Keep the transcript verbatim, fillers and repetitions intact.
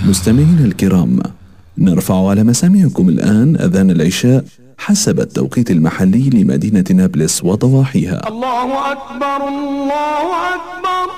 مستمعينا الكرام، نرفع على مسامعكم الآن أذان العشاء حسب التوقيت المحلي لمدينة نابلس وضواحيها. الله أكبر الله أكبر.